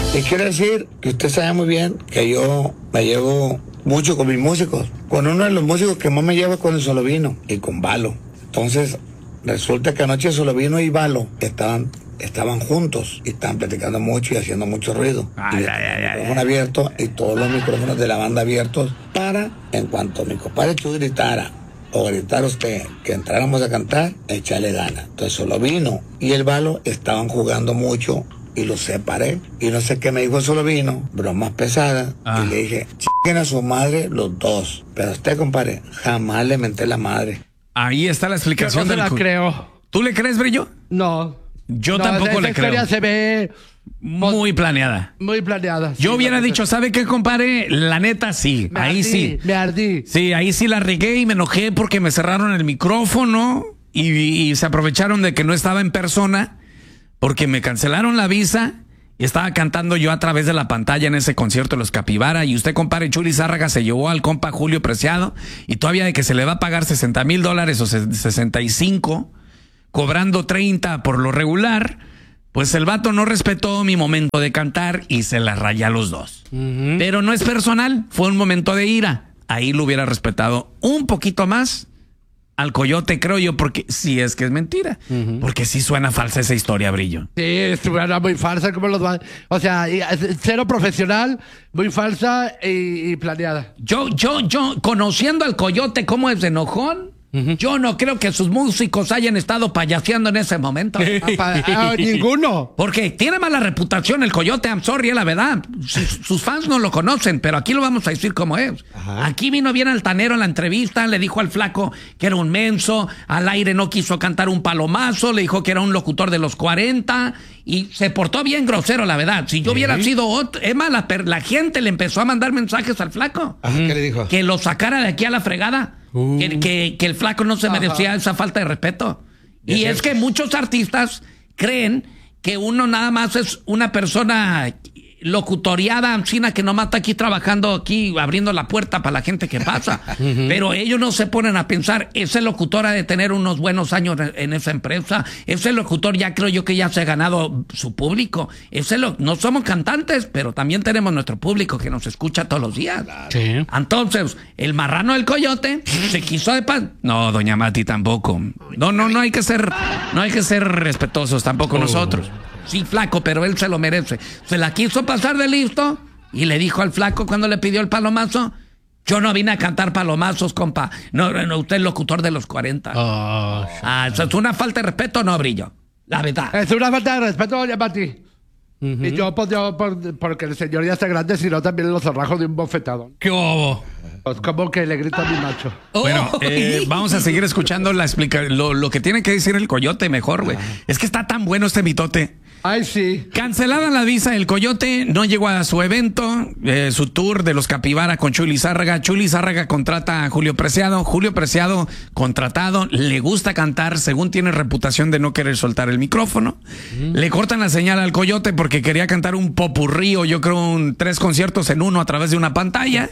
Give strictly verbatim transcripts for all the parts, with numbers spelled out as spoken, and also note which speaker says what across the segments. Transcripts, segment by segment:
Speaker 1: Y quiero decir que usted sabe muy bien que yo me llevo mucho con mis músicos. Con uno de los músicos que más me llevo es con el Solovino y con Balo. Entonces, resulta que anoche Solovino y Balo estaban, estaban juntos y estaban platicando mucho y haciendo mucho ruido. Ay, y ay, ay, el micrófono abierto y todos los micrófonos de la banda abiertos para, en cuanto mi compadre Chuy gritara o gritar usted que entráramos a cantar, echarle gana. Entonces Solovino y el Balo estaban jugando mucho y los separé. Y no sé qué me dijo Solovino, bromas pesadas, ah. y le dije, chiquen a su madre los dos. Pero usted, compadre, jamás le menté la madre.
Speaker 2: Ahí está la explicación.
Speaker 3: Yo no se la creo.
Speaker 2: ¿Tú le crees, Brillo?
Speaker 3: No.
Speaker 2: Yo
Speaker 3: no,
Speaker 2: tampoco le creo.
Speaker 3: Esa historia se ve
Speaker 2: muy planeada.
Speaker 3: Muy planeada.
Speaker 2: Yo sí, hubiera dicho, ¿sabe qué, compadre? La neta, sí.
Speaker 3: Me
Speaker 2: ahí
Speaker 3: ardí,
Speaker 2: sí.
Speaker 3: Me ardí.
Speaker 2: Sí, ahí sí la regué y me enojé porque me cerraron el micrófono y, y se aprovecharon de que no estaba en persona porque me cancelaron la visa. Y estaba cantando yo a través de la pantalla en ese concierto de los Capibara. Y usted, compadre Chuy Lizárraga, se llevó al compa Julio Preciado. Y todavía de que se le va a pagar sesenta mil dólares o sesenta y cinco, cobrando treinta por lo regular, pues el vato no respetó mi momento de cantar y se la rayé a los dos. Uh-huh. Pero no es personal, fue un momento de ira. Ahí lo hubiera respetado un poquito más al Coyote, creo yo, porque sí es que es mentira. Uh-huh. Porque sí suena falsa esa historia, Brillo.
Speaker 3: Sí, suena muy falsa, como los va. O sea, cero profesional, muy falsa y, y planeada.
Speaker 4: Yo, yo, yo, conociendo al Coyote, cómo es de enojón, uh-huh. yo no creo que sus músicos hayan estado payaseando en ese momento.
Speaker 3: ah, ah, ninguno.
Speaker 4: Porque tiene mala reputación el Coyote, I'm sorry, es la verdad. Sus, sus fans no lo conocen, pero aquí lo vamos a decir como es. Ajá. Aquí vino bien altanero en la entrevista, le dijo al flaco que era un menso, al aire no quiso cantar un palomazo, le dijo que era un locutor de los cuarenta y se portó bien grosero, la verdad. Si yo hubiera ¿Sí? sido otro, es más, la, la gente le empezó a mandar mensajes al flaco.
Speaker 5: Ajá, ¿qué le dijo?
Speaker 4: Que lo sacara de aquí a la fregada. Uh. Que, que, que el flaco no se merecía Ajá. esa falta de respeto. Y, y es, es que muchos artistas creen que uno nada más es una persona locutoriada, ancina, que nomás está aquí trabajando, aquí abriendo la puerta para la gente que pasa. Uh-huh. Pero ellos no se ponen a pensar, ese locutor ha de tener unos buenos años en esa empresa. Ese locutor ya creo yo que ya se ha ganado su público. Ese lo, no somos cantantes, pero también tenemos nuestro público que nos escucha todos los días.
Speaker 2: Sí.
Speaker 4: Entonces, el marrano del Coyote se quiso de pan.
Speaker 2: No, doña Mati, tampoco. No, no, no hay que ser, no hay que ser respetuosos tampoco uh. nosotros.
Speaker 4: Sí, flaco, pero él se lo merece. Se la quiso pasar de listo y le dijo al flaco cuando le pidió el palomazo, yo no vine a cantar palomazos, compa. No, no usted es locutor de los cuarenta. Oh, ah, ¿eso es una falta de respeto o no, Brillo? La verdad.
Speaker 3: Es una falta de respeto, doña Mati. Uh-huh. Y yo, pues, yo por, porque el señor ya está grande, sino también los zorrajos de un bofetadón.
Speaker 2: ¡Qué bobo!
Speaker 3: Pues como que le grita a mi macho.
Speaker 2: Bueno, eh, vamos a seguir escuchando la explica lo, lo que tiene que decir el Coyote mejor, güey. Es que está tan bueno este mitote.
Speaker 3: Ay, sí.
Speaker 2: Cancelada la visa, el Coyote no llegó a su evento, eh, su tour de los Capibara con Chuy Lizárraga. Chuy Lizárraga contrata a Julio Preciado. Julio Preciado, contratado, le gusta cantar, según tiene reputación de no querer soltar el micrófono. Mm. Le cortan la señal al Coyote porque quería cantar un popurrí o yo creo un tres conciertos en uno a través de una pantalla.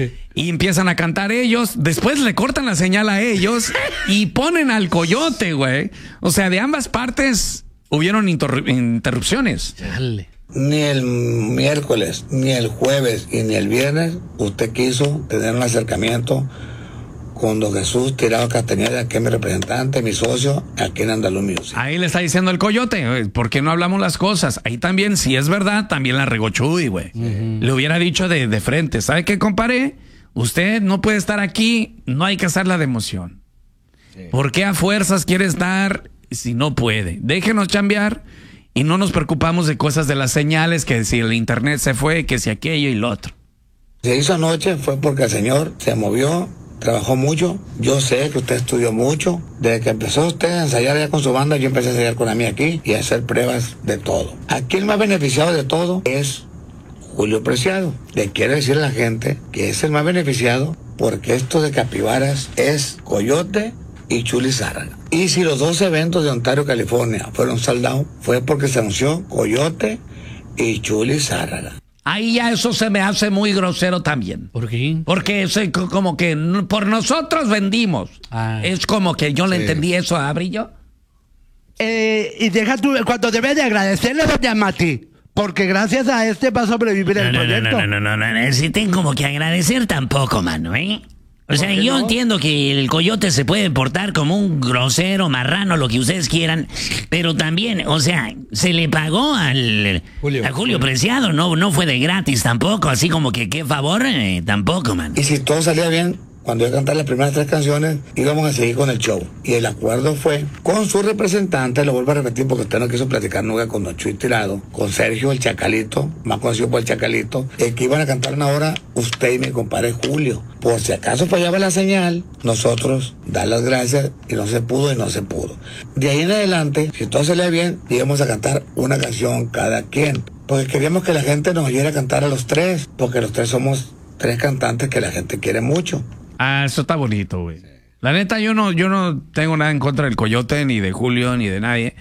Speaker 2: Y empiezan a cantar ellos. Después le cortan la señal a ellos y ponen al Coyote, güey. O sea, de ambas partes hubieron interru- interrupciones.
Speaker 1: Dale. Ni el miércoles, ni el jueves y ni el viernes usted quiso tener un acercamiento con don Jesús Tirado Castañeda, que es mi representante, mi socio aquí en Andaluz Music.
Speaker 2: Ahí le está diciendo el Coyote, ¿por qué no hablamos las cosas? Ahí también, si es verdad, también la regó Chuy, güey. Uh-huh. Le hubiera dicho de, de frente, ¿sabe qué, compadre? Usted no puede estar aquí, no hay que hacerla de emoción. Sí. ¿Por qué a fuerzas quiere estar si no puede? Déjenos chambear y no nos preocupamos de cosas de las señales, que si el internet se fue, que si aquello y lo otro.
Speaker 1: Se hizo anoche fue porque el señor se movió, trabajó mucho. Yo sé que usted estudió mucho. Desde que empezó usted a ensayar ya con su banda, yo empecé a ensayar con la mía aquí y a hacer pruebas de todo. Aquí el más beneficiado de todo es Julio Preciado. Le quiero decir a la gente que es el más beneficiado porque esto de Capibaras es Coyote y Chuy Lizárraga. Y si los dos eventos de Ontario, California fueron sold out, fue porque se anunció Coyote y Chuy Lizárraga.
Speaker 4: Ahí ya eso se me hace muy grosero también.
Speaker 2: ¿Por qué?
Speaker 4: Porque es como que por nosotros vendimos. Ay. Es como que yo le sí. entendí eso a Brillo.
Speaker 3: Eh, y deja tú, cuando debes de agradecerle, doña Mati, Porque gracias a este va a sobrevivir el
Speaker 4: no, no,
Speaker 3: proyecto.
Speaker 4: No, no, no, no, no, no, si tengo como que agradecer tampoco, mano, ¿eh? O sea, yo no? entiendo que el coyote se puede portar como un grosero, marrano, lo que ustedes quieran, pero también, o sea, se le pagó al Julio, a Julio Preciado, no, no fue de gratis tampoco, así como que qué favor, eh, tampoco, man.
Speaker 1: Y si todo salía bien, cuando yo cantar las primeras tres canciones, íbamos a seguir con el show. Y el acuerdo fue con su representante, lo vuelvo a repetir porque usted no quiso platicar nunca con Don Chuy Tirado, con Sergio el Chacalito, más conocido por el Chacalito, el que iban a cantar una hora usted y mi compadre Julio. Por si acaso fallaba la señal, nosotros dar las gracias y no se pudo y no se pudo. De ahí en adelante, si todo salía bien, íbamos a cantar una canción cada quien. Porque queríamos que la gente nos oyera cantar a los tres, porque los tres somos tres cantantes que la gente quiere mucho.
Speaker 2: Ah, eso está bonito, güey. La neta, yo no, yo no tengo nada en contra del Coyote, ni de Julio, ni de nadie.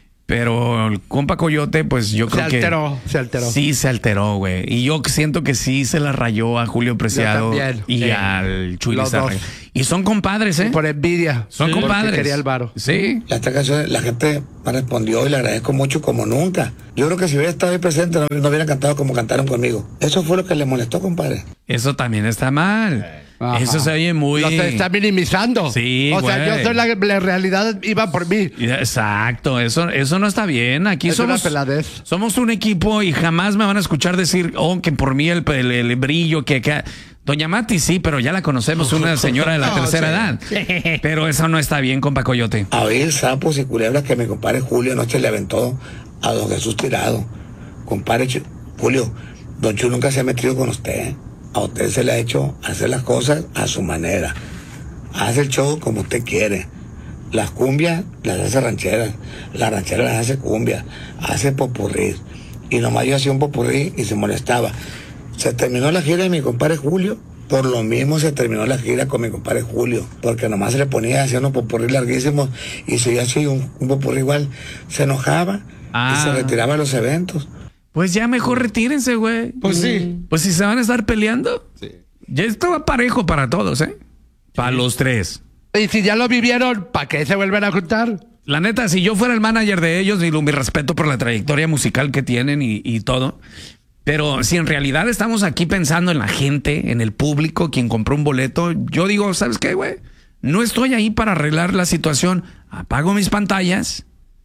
Speaker 2: Pero el compa Coyote, pues yo creo que...
Speaker 3: Se alteró, se alteró.
Speaker 2: Sí, se alteró, güey. Y yo siento que sí se la rayó a Julio Preciado y sí. al Chuy Lizárraga. Y son compadres, ¿eh?
Speaker 3: Por envidia.
Speaker 2: Son sí, compadres.
Speaker 3: Quería el varo.
Speaker 2: Sí.
Speaker 1: Esta canción, la gente me respondió y le agradezco mucho como nunca. Yo creo que si hubiera estado ahí presente, no, no hubieran cantado como cantaron conmigo. Eso fue lo que le molestó, compadre.
Speaker 2: Eso también está mal. Ajá. Eso se oye muy...
Speaker 3: Lo se está minimizando.
Speaker 2: Sí,
Speaker 3: O sea,
Speaker 2: güey.
Speaker 3: yo soy la, la realidad, iba por mí.
Speaker 2: Exacto, eso, eso no está bien. Aquí
Speaker 3: es
Speaker 2: somos,
Speaker 3: una peladez.
Speaker 2: somos un equipo y jamás me van a escuchar decir, oh, que por mí el, el, el brillo, que, que... Doña Mati sí, pero ya la conocemos, una señora de la no, tercera sí. edad. Pero eso no está bien, compa Coyote.
Speaker 1: A ver, sapos y culebras que mi compadre Julio anoche le aventó a don Jesús Tirado. Compadre Ch- Julio, don Chu nunca se ha metido con usted. A usted se le ha hecho hacer las cosas a su manera. Hace el show como usted quiere. Las cumbias las hace rancheras. Las rancheras las hace cumbias. Hace popurrí. Y nomás yo hacía un popurrí y se molestaba. Se terminó la gira de mi compadre Julio. Por lo mismo se terminó la gira con mi compadre Julio. Porque nomás se le ponía, hacía unos popurrí larguísimos. Y si yo hacía un, un popurrí igual, se enojaba. Ah. Y se retiraba de los eventos.
Speaker 2: Pues ya mejor retírense, güey.
Speaker 3: Pues sí.
Speaker 2: Pues si se van a estar peleando.
Speaker 3: Sí.
Speaker 2: Ya esto va parejo para todos, ¿eh? Para sí. los tres.
Speaker 3: Y si ya lo vivieron, ¿para qué se vuelven a juntar?
Speaker 2: La neta, si yo fuera el manager de ellos, y mi respeto por la trayectoria musical que tienen y, y todo. Pero si en realidad estamos aquí pensando en la gente, en el público, quien compró un boleto, yo digo, ¿sabes qué, güey? No estoy ahí para arreglar la situación. Apago mis pantallas.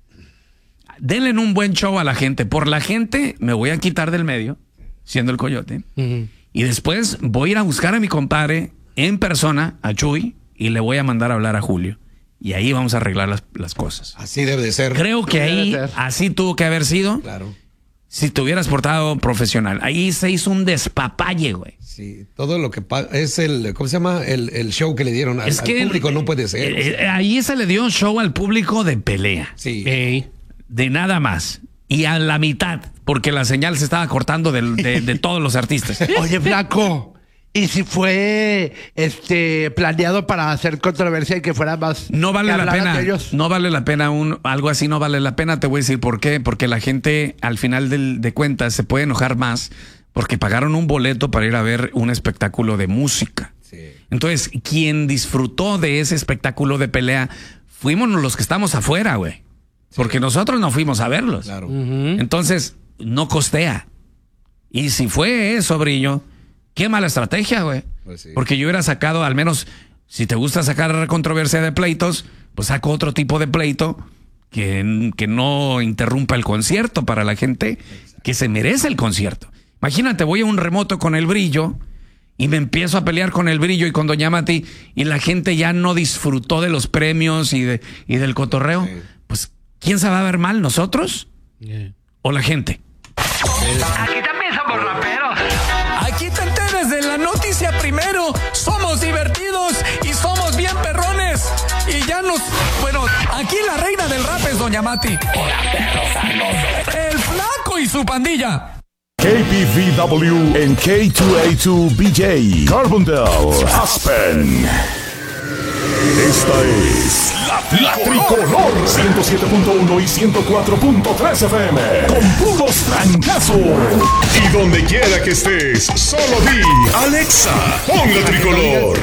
Speaker 2: Denle un buen show a la gente. Por la gente me voy a quitar del medio, siendo el Coyote. Uh-huh. Y después voy a ir a buscar a mi compadre en persona, a Chuy, y le voy a mandar a hablar a Julio. Y ahí vamos a arreglar las, las cosas.
Speaker 5: Así debe de ser.
Speaker 2: Creo que ahí así tuvo que haber sido.
Speaker 5: Claro.
Speaker 2: Si te hubieras portado profesional. Ahí se hizo un despapalle, güey.
Speaker 5: Sí, todo lo que pa- es el, ¿cómo se llama? El, el show que le dieron al,
Speaker 2: es que
Speaker 5: al público
Speaker 2: el,
Speaker 5: no puede ser.
Speaker 2: Eh, eh, ahí se le dio un show al público de pelea.
Speaker 5: Sí.
Speaker 2: Eh, de nada más. Y a la mitad, porque la señal se estaba cortando de, de, de todos los artistas.
Speaker 3: Oye, flaco, ¿y si fue este planeado para hacer controversia y que fuera más...
Speaker 2: No vale la pena. No vale la pena. Un, algo así no vale la pena. Te voy a decir por qué. Porque la gente, al final del, de cuentas, se puede enojar más porque pagaron un boleto para ir a ver un espectáculo de música. Sí. Entonces, quien disfrutó de ese espectáculo de pelea, fuimos los que estamos afuera, güey. Porque nosotros no fuimos a verlos.
Speaker 5: Claro.
Speaker 2: Uh-huh. Entonces, no costea. Y si fue eso, Brillo, qué mala estrategia, güey. Pues sí. Porque yo hubiera sacado, al menos, si te gusta sacar controversia de pleitos, pues saco otro tipo de pleito que, que no interrumpa el concierto para la gente que se merece el concierto. Imagínate, voy a un remoto con el Brillo y me empiezo a pelear con el Brillo y con Doña Mati y la gente ya no disfrutó de los premios y, de, y del cotorreo. Sí. Pues, ¿quién se va a ver mal? ¿Nosotros? Yeah. ¿O la gente?
Speaker 6: Aquí también somos raperos.
Speaker 7: Aquí te enteres de la noticia primero. Somos divertidos y somos bien perrones. Y ya nos... Bueno, aquí la reina del rap es Doña Mati.
Speaker 6: Hola, perros.
Speaker 7: El Flaco y su pandilla.
Speaker 8: K P V W en K dos A dos B J, Carbondale, Aspen. Esta es la, la Tricolor ciento siete punto uno y ciento cuatro punto tres F M con puros trancazos. Y donde quiera que estés, solo di Alexa, pon la Tricolor.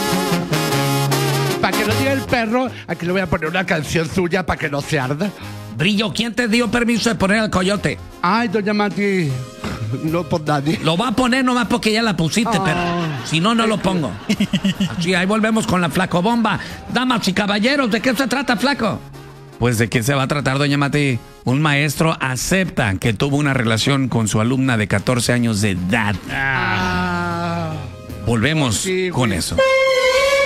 Speaker 3: Para que no diga el perro, aquí le voy a poner una canción suya para que no se arda.
Speaker 4: Brillo, ¿quién te dio permiso de poner al coyote?
Speaker 3: Ay, doña Mati, no por nadie.
Speaker 4: Lo va a poner nomás porque ya la pusiste,
Speaker 3: Oh.
Speaker 4: pero si no, no lo pongo. Así, ahí volvemos con la flacobomba. Damas y caballeros, ¿de qué se trata, flaco?
Speaker 2: Pues de qué se va a tratar, doña Mati. Un maestro acepta que tuvo una relación con su alumna de catorce años de edad.
Speaker 3: Ah.
Speaker 2: Volvemos
Speaker 3: Sí,
Speaker 2: con
Speaker 3: güey.
Speaker 2: eso.